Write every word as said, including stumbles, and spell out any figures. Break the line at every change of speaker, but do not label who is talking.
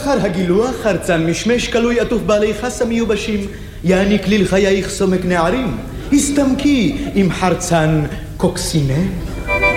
לאחר הגילוח, חרצן משמש כלוי עטוף בעלי חסה מיובשים, יעניק ליל חייך סומק נערים. הסתמקי עם חרצן קוקסינה.